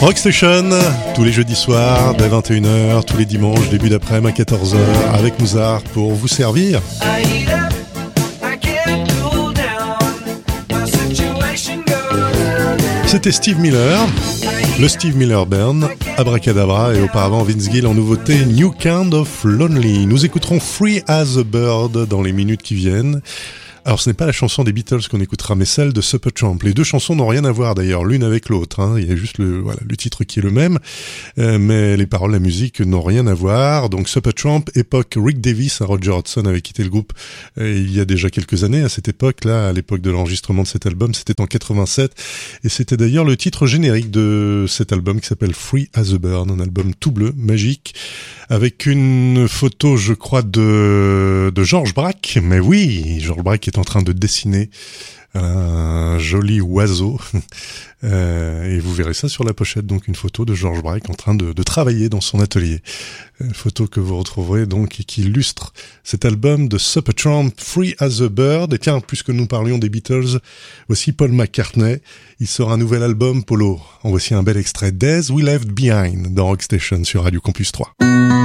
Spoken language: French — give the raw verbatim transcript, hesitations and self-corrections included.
Rockstation, tous les jeudis soirs, dès vingt et une heures, tous les dimanches, début d'après-midi à quatorze heures, avec Mouzar pour vous servir. C'était Steve Miller, le Steve Miller Band, Abracadabra, et auparavant Vince Gill en nouveauté New Kind of Lonely. Nous écouterons Free as a Bird dans les minutes qui viennent. Alors ce n'est pas la chanson des Beatles qu'on écoutera, mais celle de Supertramp. Les deux chansons n'ont rien à voir d'ailleurs, l'une avec l'autre. Hein. Il y a juste le, voilà, le titre qui est le même, euh, mais les paroles, la musique n'ont rien à voir. Donc Supertramp, époque Rick Davis, hein, Roger Hodgson avait quitté le groupe euh, il y a déjà quelques années. À cette époque-là, à l'époque de l'enregistrement de cet album, c'était en quatre-vingt-sept, et c'était d'ailleurs le titre générique de cet album qui s'appelle Free as a Bird, un album tout bleu, magique, avec une photo, je crois, de de George Braque. Mais oui, George Braque est en train de dessiner un joli oiseau euh, et vous verrez ça sur la pochette, donc une photo de George Braque en train de, de travailler dans son atelier, une photo que vous retrouverez donc et qui illustre cet album de Supertramp, Free as a Bird. Et tiens, puisque nous parlions des Beatles, aussi Paul McCartney, il sort un nouvel album, Polo. En voici un bel extrait, Days We Left Behind, dans Rockstation sur Radio Campus trois.